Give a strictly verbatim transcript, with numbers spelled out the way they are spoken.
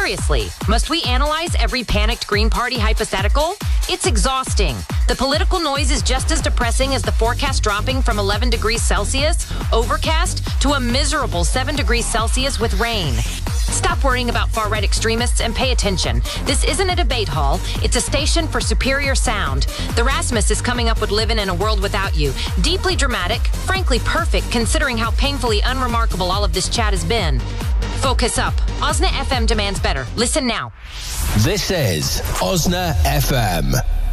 Seriously, must we analyze every panicked Green Party hypothetical? It's exhausting. The political noise is just as depressing as the forecast dropping from eleven degrees Celsius, overcast, to a miserable seven degrees Celsius with rain. Stop worrying about far-right extremists and pay attention. This isn't a debate hall. It's a station for superior sound. The Rasmus is coming up with Living in a World Without You. Deeply dramatic, frankly perfect, considering how painfully unremarkable all of this chat has been. Focus up. Osna F M demands better. Listen now. This is Osna F M.